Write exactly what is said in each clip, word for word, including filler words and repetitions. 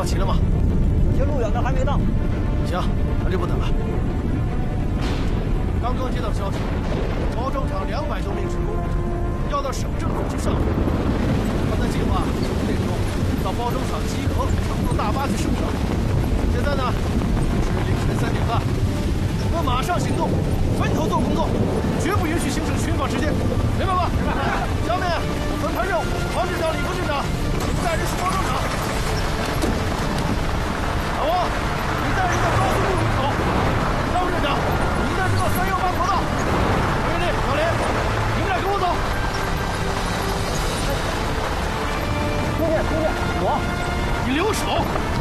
到齐了吗？ 有些路远的还没到。 行，那就不等了。刚刚接到消息，包装厂两百多名职工要到省政府去上访。他的计划内容到包装厂集合，乘坐大巴去生长。现在呢是凌晨三点半，我们马上行动，分头做工作，绝不允许形成群访时间，明白吗？下面我分派任务，王镇长、李副镇长，你们带人去包装厂。老王，你带人到高速路入口。张副镇长，你带人到三幺八国道。王经理、老林，你们俩跟我走。 兄弟，兄弟，我， 你留手。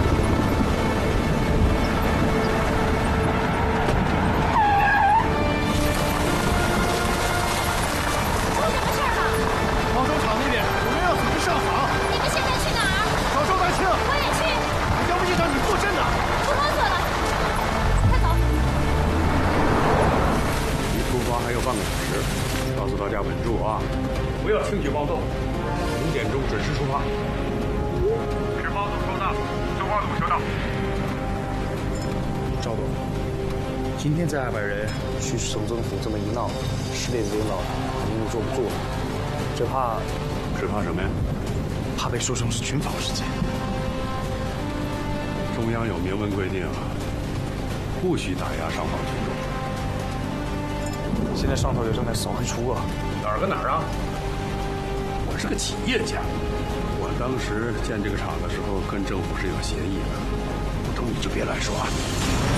半个小时，告诉大家稳住啊，不要轻举妄动。五点钟准时出发。十八路收到，十八路收到。 赵董，今天在二百人去省政府这么一闹，市里的领导肯定是坐不住了，只怕， 只怕什么呀？ 怕被说成是群访事件。 中央有明文规定啊，不许打压上访群众。 现在上头也正在扫黑除恶， 哪儿跟哪儿啊？我是个企业家，我当时建这个厂的时候跟政府是有协议的，不中你就别乱说啊。